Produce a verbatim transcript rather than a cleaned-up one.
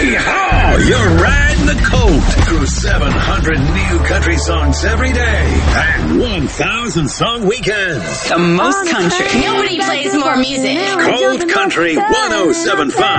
Yee-haw! You're riding the colt through seven hundred new country songs every day and one thousand song weekends. The most country. Nobody plays more music. Cold Country one oh seven point five.